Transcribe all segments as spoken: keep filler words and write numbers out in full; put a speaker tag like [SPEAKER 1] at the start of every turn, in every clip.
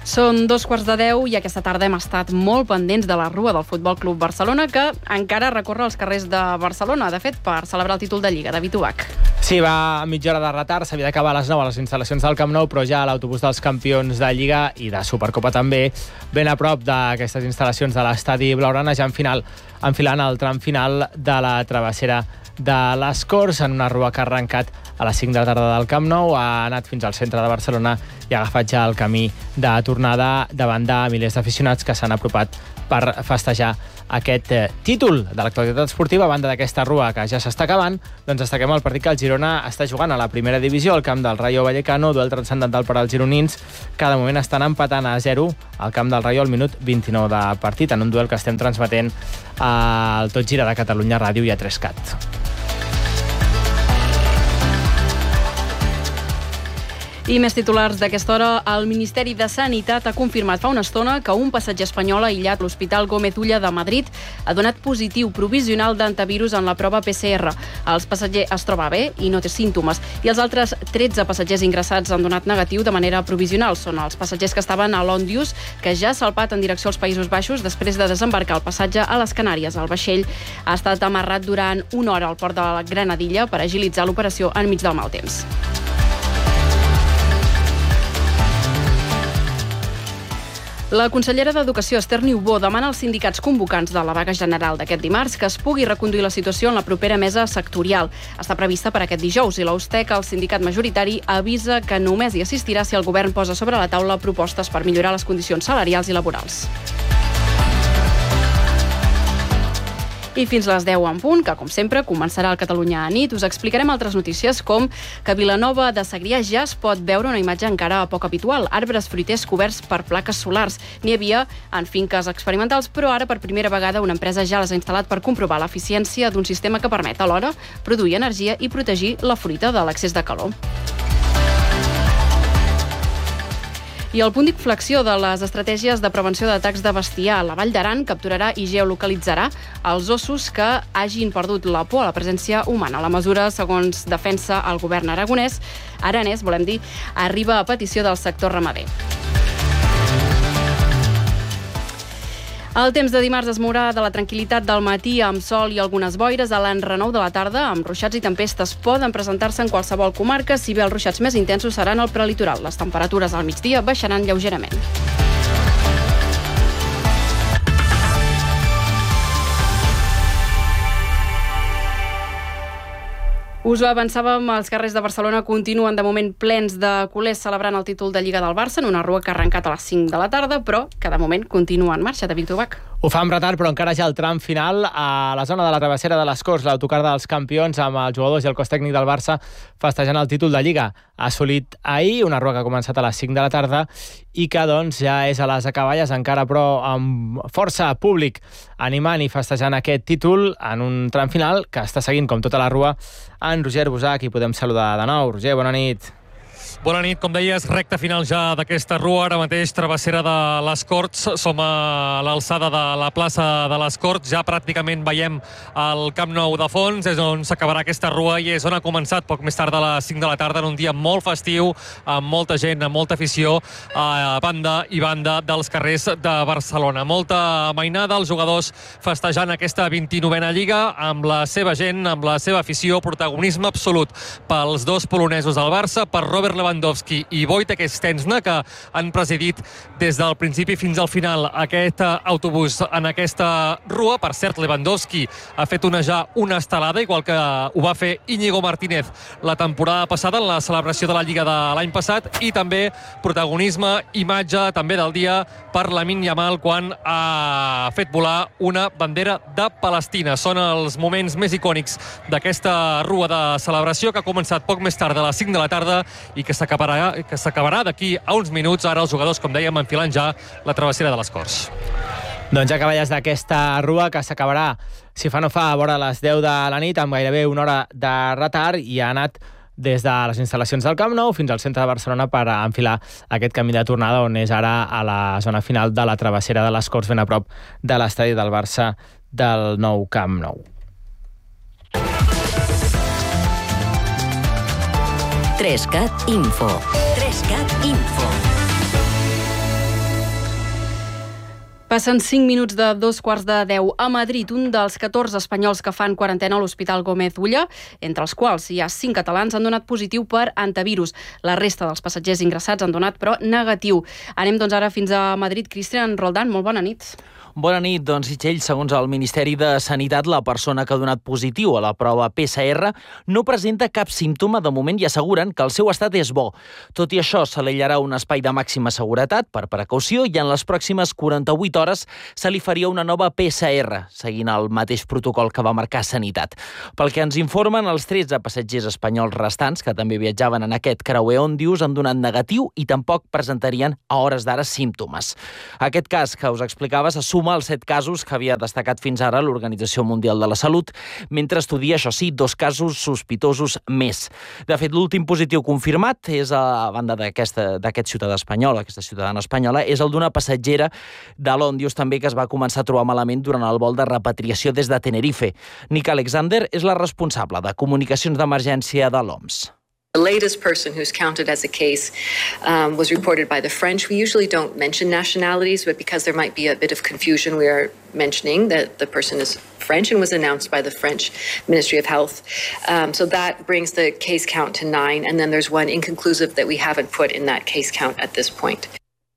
[SPEAKER 1] Són dos quarts de deu i aquesta tarda hem estat molt pendents de la rua del Futbol Club Barcelona, que encara recorre els carrers de Barcelona, de fet, per celebrar el títol de Lliga. David Ubach.
[SPEAKER 2] Sí, va a mitja hora de retard, s'havia d'acabar a les nou a les instal·lacions del Camp Nou, però ja l'autobús dels campions de Lliga i de Supercopa també, ben a prop d'aquestes instal·lacions de l'estadi blaugrana, ja en final, enfilant el tram final de la travessera de les Corts, en una rua que ha arrencat a les cinc de la tarda del Camp Nou, ha anat fins al centre de Barcelona i ha agafat ja el camí de tornada davant de milers d'aficionats que s'han apropat per festejar aquest eh, títol de l'actualitat esportiva. A banda d'aquesta rua que ja s'està acabant, doncs destaquem el partit que el Girona està jugant a la primera divisió, al camp del Rayo Vallecano, duel transcendental per als gironins, que de moment estan empatant a zero al camp del Rayo al minut vint-i-nou de partit, en un duel que estem transmetent al Tot Gira de Catalunya Ràdio i a tres cat.
[SPEAKER 1] I més titulars d'aquesta hora. El Ministeri de Sanitat ha confirmat fa una estona que un passatger espanyol aïllat a l'Hospital Gómez Ulla de Madrid ha donat positiu provisional d'antivirus en la prova P C R. El passatger es troba bé i no té símptomes. I els altres tretze passatgers ingressats han donat negatiu de manera provisional. Són els passatgers que estaven a l'Ondius, que ja ha salpat en direcció als Països Baixos després de desembarcar el passatge a les Canàries. El vaixell ha estat amarrat durant una hora al port de la Granadilla per agilitzar l'operació enmig del mal temps. La consellera d'Educació, Esther Niubó, demana als sindicats convocants de la vaga general d'aquest dimarts que es pugui reconduir la situació en la propera mesa sectorial. Està prevista per aquest dijous i l'Austec, el sindicat majoritari, avisa que només hi assistirà si el govern posa sobre la taula propostes per millorar les condicions salarials i laborals. I fins les deu en punt, que com sempre començarà el Catalunya a nit, us explicarem altres notícies com que a Vilanova de Segrià ja es pot veure una imatge encara poc habitual, arbres fruiters coberts per plaques solars. N'hi havia en finques experimentals, però ara per primera vegada una empresa ja les ha instal·lat per comprovar l'eficiència d'un sistema que permet alhora produir energia i protegir la fruita de l'excés de calor. I el punt d'inflexió de les estratègies de prevenció d'atacs de bestiar a la Vall d'Aran capturarà i geolocalitzarà els ossos que hagin perdut la por a la presència humana. La mesura, segons defensa el govern aragonès, aranès, volem dir, arriba a petició del sector ramader. El temps de dimarts es mourà de la tranquil·litat del matí amb sol i algunes boires a l'enrenou de la tarda, amb ruixats i tempestes poden presentar-se en qualsevol comarca, si bé els ruixats més intensos seran al prelitoral. Les temperatures al migdia baixaran lleugerament. Us ho avançàvem, els carrers de Barcelona continuen de moment plens de culers celebrant el títol de Lliga del Barça en una rua que ha arrencat a les cinc de la tarda, però que de moment continua en marxa. David Ubach.
[SPEAKER 2] Ho fa amb retard, però encara ja el tram final a la zona de la travessera de les Corts, l'autocar dels campions amb els jugadors i el cos tècnic del Barça festejant el títol de Lliga. Ha assolit ahir una rua que ha començat a les cinc de la tarda i que doncs ja és a les acaballes, encara però amb força públic animant i festejant aquest títol en un tram final que està seguint com tota la rua en Roger Busach, i podem saludar de nou. Roger, bona nit.
[SPEAKER 3] Bona nit, com deies, recta final ja d'aquesta rua, ara mateix travessera de les Corts, som a l'alçada de la plaça de les Corts, ja pràcticament veiem el Camp Nou de fons, és on s'acabarà aquesta rua i és on ha començat poc més tard de les cinc de la tarda, en un dia molt festiu, amb molta gent, amb molta afició, a banda i banda dels carrers de Barcelona. Molta mainada, els jugadors festejant aquesta vint-i-novena Lliga, amb la seva gent, amb la seva afició, protagonisme absolut pels dos polonesos del Barça, per Robert Lewandowski i Wojtek Szczęsny, que han presidit des del principi fins al final aquest autobús en aquesta rua. Per cert, Lewandowski ha fet onejar una estelada, igual que ho va fer Íñigo Martínez la temporada passada en la celebració de la Lliga de l'any passat, i també protagonisme, imatge també del dia per Lamine Yamal quan ha fet volar una bandera de Palestina. Són els moments més icònics d'aquesta rua de celebració que ha començat poc més tard de les cinc de la tarda i que s'acabarà que s'acabarà d'aquí a uns minuts. Ara els jugadors, com dèiem, enfilant ja la travessera de les Corts.
[SPEAKER 2] Doncs acaballes d'aquesta rua que s'acabarà, si fa no fa, a vora les deu de la nit, amb gairebé una hora de retard, i ha anat des de les instal·lacions del Camp Nou fins al centre de Barcelona per enfilar aquest camí de tornada, on és ara a la zona final de la travessera de les Corts, ben a prop de l'estadi del Barça del nou Camp Nou.
[SPEAKER 4] tres cat Info. tres cat Info.
[SPEAKER 1] Passen cinc minuts de dos quarts de deu. A Madrid, un dels catorze espanyols que fan quarantena a l'Hospital Gómez Ulla, entre els quals hi ha cinc catalans, han donat positiu per antivirus. La resta dels passatgers ingressats han donat, però, negatiu. Anem, doncs, ara fins a Madrid. Cristian Roldán, molt bona nit.
[SPEAKER 4] Bona nit. Doncs, Itxell, segons el Ministeri de Sanitat, la persona que ha donat positiu a la prova P C R no presenta cap símptoma de moment i asseguren que el seu estat és bo. Tot i això, se l'aïllarà un espai de màxima seguretat per precaució i en les pròximes quaranta-vuit hores se li faria una nova P C R, seguint el mateix protocol que va marcar Sanitat. Pel que ens informen, els tretze passatgers espanyols restants, que també viatjaven en aquest creuer Òndius, han donat negatiu i tampoc presentarien a hores d'ara símptomes. Aquest cas que us explicava se suma als set casos que havia destacat fins ara l'Organització Mundial de la Salut, mentre estudia, això sí, dos casos sospitosos més. De fet, l'últim positiu confirmat és, a banda d'aquest ciutadà espanyol, aquesta ciutadana espanyola, és el d'una passatgera de l'Òndius també que es va començar a trobar malament durant el vol de repatriació des de Tenerife. Nica Alexander és la responsable de comunicacions d'emergència de l'O M S.
[SPEAKER 5] The latest person who's counted as a case um, was reported by the French. We usually don't mention nationalities, but because there might be a bit of confusion, we are mentioning that the person is French and was announced by the French Ministry of Health. Um, so that brings the case count to nine, and then there's one inconclusive that we haven't put in that case count at this point.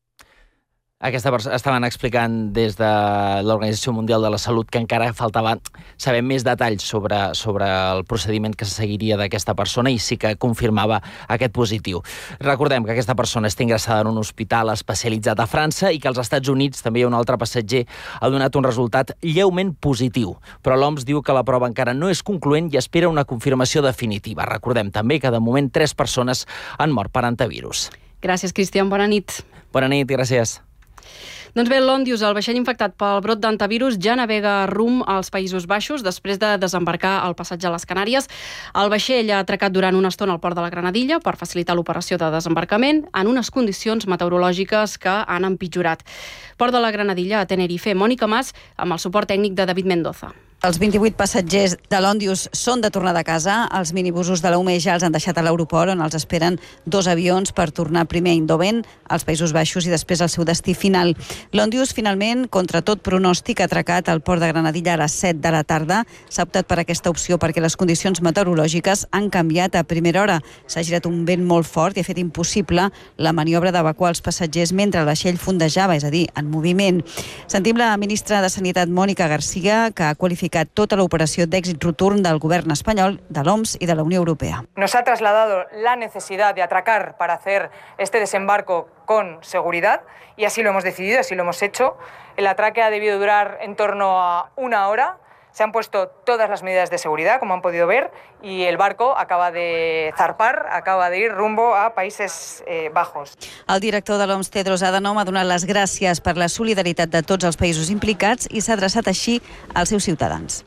[SPEAKER 4] Aquesta persona estaven explicant des de l'Organització Mundial de la Salut que encara faltava saber més detalls sobre, sobre el procediment que se seguiria d'aquesta persona i sí que confirmava aquest positiu. Recordem que aquesta persona està ingressada en un hospital especialitzat a França i que als Estats Units també un altre passatger ha donat un resultat lleument positiu. Però l'O M S diu que la prova encara no és concloent i espera una confirmació definitiva. Recordem també que de moment tres persones han mort per antivirus.
[SPEAKER 1] Gràcies, Cristian. Bona nit.
[SPEAKER 4] Bona nit i gràcies.
[SPEAKER 1] Doncs bé, l'Òndius, el vaixell infectat pel brot d'antivirus, ja navega rumb als Països Baixos després de desembarcar al passatge a les Canàries. El vaixell ha atracat durant una estona al port de la Granadilla per facilitar l'operació de desembarcament en unes condicions meteorològiques que han empitjorat. Port de la Granadilla, a Tenerife. Mònica Mas, amb el suport tècnic de David Mendoza.
[SPEAKER 6] Els vint-i-vuit passatgers de l'Òndius són de tornada a casa. Els minibusos de la U M E ja els han deixat a l'aeroport, on els esperen dos avions per tornar primer a Eindhoven, als Països Baixos, i després al seu destí final. L'Òndius, finalment, contra tot pronòstic, ha atracat al port de Granadilla a les set de la tarda. S'ha optat per aquesta opció perquè les condicions meteorològiques han canviat a primera hora. S'ha girat un vent molt fort i ha fet impossible la maniobra d'evacuar els passatgers mentre el vaixell fondejava, és a dir, en moviment. Sentim la ministra de Sanitat, Mónica García, que ha qualificat tota l'operació d'èxit rotund del govern espanyol, de l'O M S i de la Unió Europea.
[SPEAKER 7] Nos ha trasladado la necesidad de atracar para hacer este desembarco con seguridad y así lo hemos decidido, así lo hemos hecho. El atraque ha debido durar en torno a una hora. Se han puesto todas las medidas de seguridad, como han podido ver, y el barco acaba de zarpar, acaba de ir rumbo a Países eh, Bajos.
[SPEAKER 6] El director de l'O M S, Tedros Adhanom, ha donat les gràcies per la solidaritat de tots els països implicats i s'ha adreçat així als seus ciutadans.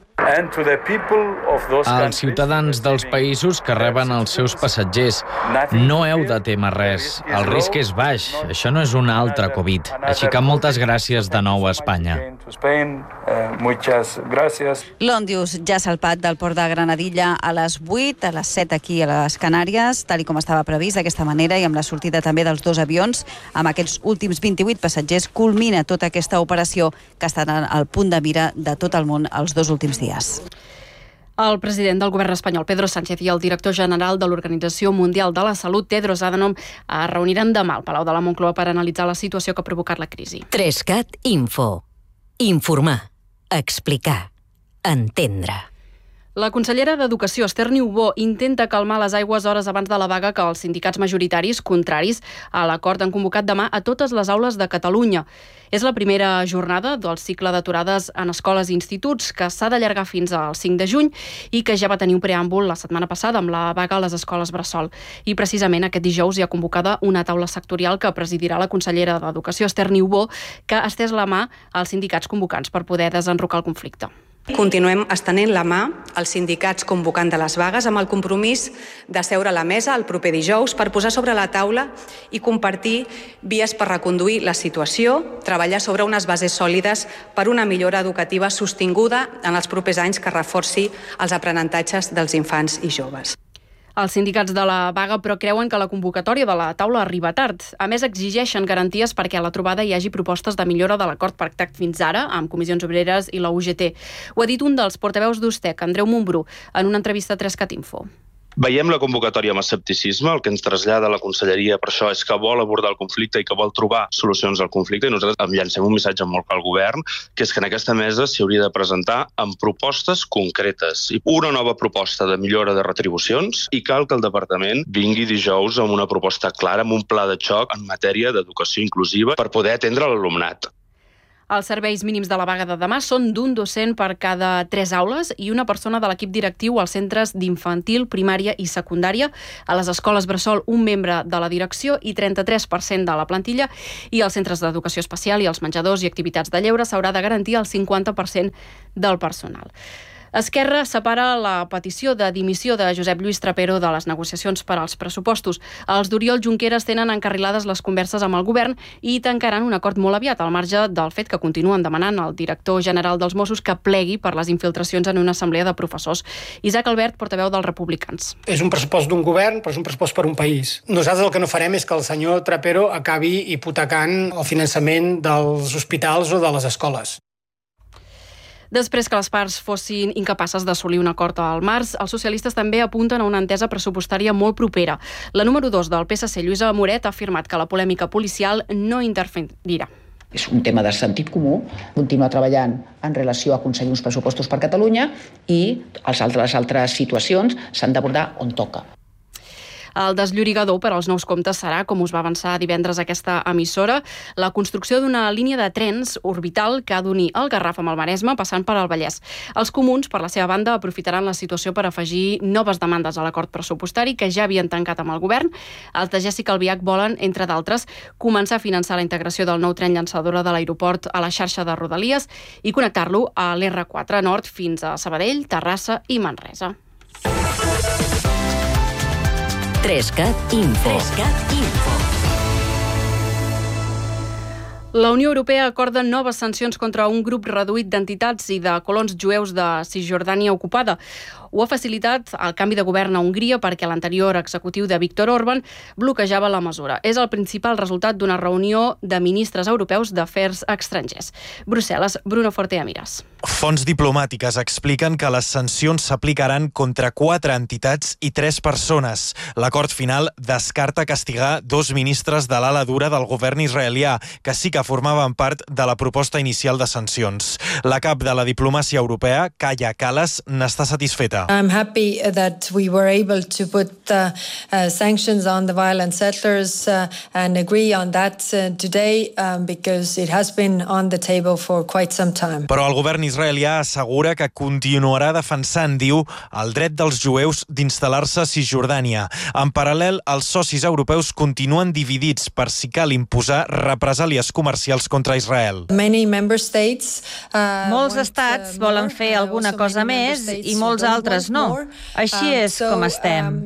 [SPEAKER 8] Als ciutadans dels països que reben els seus passatgers, no heu de temer res. El risc és baix. Això no és una altra Covid. Així que moltes gràcies de nou a Espanya.
[SPEAKER 6] L'Òndius ja ha salpat del port de Granadilla a les vuit, a les set aquí a les Canàries, tal com estava previst d'aquesta manera, i amb la sortida també dels dos avions. Amb aquests últims vint-i-vuit passatgers culmina tota aquesta operació que ha estat al punt de mira de tot el món els dos últims dies.
[SPEAKER 1] El president del govern espanyol, Pedro Sánchez, i el director general de l'Organització Mundial de la Salut, Tedros Adhanom, es reuniran demà al Palau de la Moncloa per analitzar la situació que ha provocat la crisi.
[SPEAKER 9] tres cat Info. Informar, explicar, entendre.
[SPEAKER 1] La consellera d'Educació, Esther Niubó, intenta calmar les aigües hores abans de la vaga que els sindicats majoritaris, contraris a l'acord, han convocat demà a totes les aules de Catalunya. És la primera jornada del cicle d'aturades en escoles i instituts que s'ha d'allargar fins al cinc de juny i que ja va tenir un preàmbul la setmana passada amb la vaga a les escoles bressol. I precisament aquest dijous hi ha convocada una taula sectorial que presidirà la consellera d'Educació, Esther Niubó, que ha estès la mà als sindicats convocants per poder desenrocar el conflicte.
[SPEAKER 10] Continuem estenent la mà als sindicats convocant de les vagues amb el compromís de seure a la mesa el proper dijous per posar sobre la taula i compartir vies per reconduir la situació, treballar sobre unes bases sòlides per una millora educativa sostinguda en els propers anys que reforci els aprenentatges dels infants i joves.
[SPEAKER 1] Els sindicats de la vaga, però, creuen que la convocatòria de la taula arriba tard. A més, exigeixen garanties perquè a la trobada hi hagi propostes de millora de l'acord pactat fins ara amb Comissions Obreres i la U G T. Ho ha dit un dels portaveus d'Ustec, Andreu Montbrú, en una entrevista a tres cat info.
[SPEAKER 11] Veiem la convocatòria amb escepticisme. El que ens trasllada la Conselleria per això és que vol abordar el conflicte i que vol trobar solucions al conflicte, i nosaltres em llancem un missatge molt clar al govern, que és que en aquesta mesa s'hi hauria de presentar amb propostes concretes. Una nova proposta de millora de retribucions, i cal que el departament vingui dijous amb una proposta clara, amb un pla de xoc en matèria d'educació inclusiva per poder atendre l'alumnat.
[SPEAKER 1] Els serveis mínims de la vaga de demà són d'un docent per cada tres aules i una persona de l'equip directiu als centres d'infantil, primària i secundària. A les escoles bressol, un membre de la direcció i trenta-tres per cent de la plantilla, i als centres d'educació especial i als menjadors i activitats de lleure s'haurà de garantir el cinquanta per cent del personal. Esquerra separa la petició de dimissió de Josep Lluís Trapero de les negociacions per als pressupostos. Els d'Oriol Junqueras tenen encarrilades les converses amb el govern i tancaran un acord molt aviat, al marge del fet que continuen demanant al director general dels Mossos que plegui per les infiltracions en una assemblea de professors. Isaac Albert, portaveu dels Republicans.
[SPEAKER 12] És un pressupost d'un govern, però és un pressupost per un país. Nosaltres el que no farem és que el senyor Trapero acabi hipotecant el finançament dels hospitals o de les escoles.
[SPEAKER 1] Després que les parts fossin incapaces d'assolir un acord al març, els socialistes també apunten a una entesa pressupostària molt propera. La número dos del P S C, Lluïsa Moret, ha afirmat que la polèmica policial no interferirà.
[SPEAKER 13] És un tema de sentit comú, continuar treballant en relació a aconseguir uns pressupostos per Catalunya, i les altres, altres situacions s'han d'abordar on toca.
[SPEAKER 1] El desllorigador per als nous comptes serà, com us va avançar divendres aquesta emissora, la construcció d'una línia de trens orbital que ha d'unir el Garraf amb el Maresme, passant per al Vallès. Els comuns, per la seva banda, aprofitaran la situació per afegir noves demandes a l'acord pressupostari que ja havien tancat amb el govern. Els de Jessica Albiach volen, entre d'altres, començar a finançar la integració del nou tren llançadora de l'aeroport a la xarxa de Rodalies i connectar-lo a l'R quatre Nord fins a Sabadell, Terrassa i Manresa.
[SPEAKER 9] tres cat Info. tres cat Info.
[SPEAKER 1] La Unió Europea acorda noves sancions contra un grup reduït d'entitats i de colons jueus de Cisjordània ocupada. Ho ha facilitat el canvi de govern a Hongria perquè l'anterior executiu de Viktor Orbán bloquejava la mesura. És el principal resultat d'una reunió de ministres europeus d'afers estrangers. Brussel·les, Bruno Forte Amiras.
[SPEAKER 14] Fonts diplomàtiques expliquen que les sancions s'aplicaran contra quatre entitats i tres persones. L'acord final descarta castigar dos ministres de l'ala dura del govern israelià, que sí que formaven part de la proposta inicial de sancions. La cap de la diplomàcia europea, Kaja Kallas, n'està satisfeta.
[SPEAKER 15] I'm happy that we were able to put uh, uh, sanctions on the violent settlers uh, and agree on that uh, today um, because it has been on the table for quite some time.
[SPEAKER 14] Però el govern israelià assegura que continuarà defensant, diu, el dret dels jueus d'instal·lar-se a Cisjordània. En paral·lel, els socis europeus continuen dividits per si cal imposar represàlies comercials contra Israel.
[SPEAKER 15] Many member states, uh,
[SPEAKER 16] molts estats volen fer alguna cosa més i molts altres no. Així és com estem.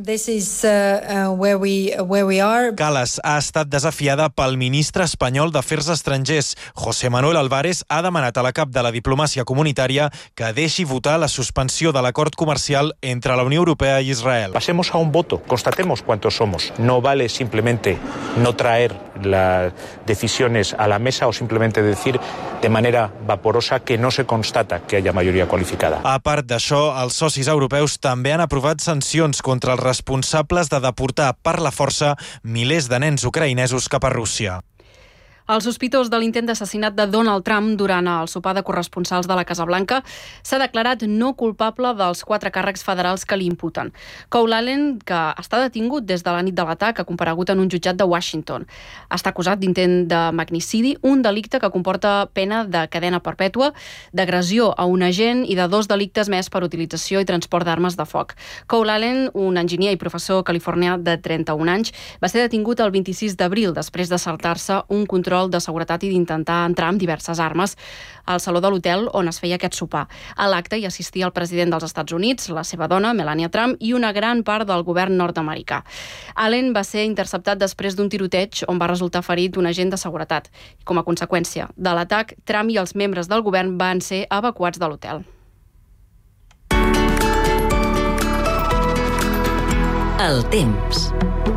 [SPEAKER 14] Kallas ha estat desafiada pel ministre espanyol d'Afers Estrangers. José Manuel Álvarez ha demanat a la cap de la diplomàcia comunitària que deixi votar la suspensió de l'acord comercial entre la Unió Europea i Israel.
[SPEAKER 17] Pasemos a un voto, constatemos cuántos somos. No vale simplemente no traer las decisiones a la mesa o simplemente decir de manera vaporosa que no se constata que haya mayoría cualificada.
[SPEAKER 14] A part d'això, els socis europeus també han aprovat sancions contra els responsables de deportar per la força milers de nens ucraïnesos cap a Rússia.
[SPEAKER 1] El sospitós de l'intent d'assassinat de Donald Trump durant el sopar de corresponsals de la Casa Blanca s'ha declarat no culpable dels quatre càrrecs federals que li imputen. Cole Allen, que està detingut des de la nit de l'atac, ha comparegut en un jutjat de Washington. Està acusat d'intent de magnicidi, un delicte que comporta pena de cadena perpètua, d'agressió a un agent i de dos delictes més per utilització i transport d'armes de foc. Cole Allen, un enginyer i professor californià de trenta-un anys, va ser detingut el vint-i-sis d'abril després de saltar-se un control de seguretat i d'intentar entrar amb diverses armes al saló de l'hotel on es feia aquest sopar. A l'acte hi assistia el president dels Estats Units, la seva dona, Melania Trump, i una gran part del govern nord-americà. Allen va ser interceptat després d'un tiroteig on va resultar ferit un agent de seguretat. Com a conseqüència de l'atac, Trump i els membres del govern van ser evacuats de l'hotel.
[SPEAKER 9] El temps.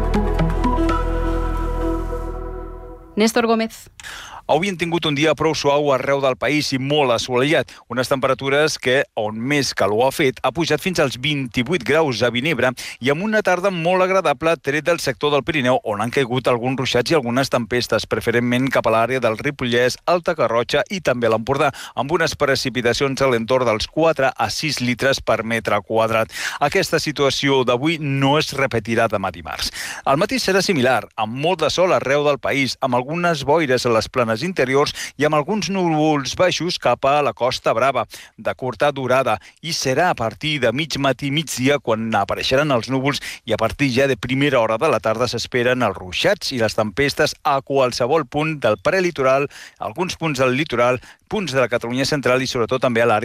[SPEAKER 1] Néstor Gómez.
[SPEAKER 18] Avui hem tingut un dia prou suau arreu del país i molt assolellat. Unes temperatures que, on més calor ha fet, ha pujat fins als vint-i-vuit graus a Vinebre i amb una tarda molt agradable tret del sector del Pirineu, on han caigut alguns ruixats i algunes tempestes, preferentment cap a l'àrea del Ripollès, Alta Garrotxa i també l'Empordà, amb unes precipitacions a l'entorn dels quatre a sis litres per metre quadrat. Aquesta situació d'avui no es repetirà demà dimarts. El matí serà similar, amb molt de sol arreu del país, amb algunes boires a les planes interiors i amb alguns núvols baixos cap a la Costa Brava, de curta durada, i serà a partir de mig matí, migdia, quan apareixeran els núvols i a partir ja de primera hora de la tarda s'esperen els ruixats i les tempestes a qualsevol punt del prelitoral, alguns punts del litoral, punts de la Catalunya central i sobretot també a l'àrea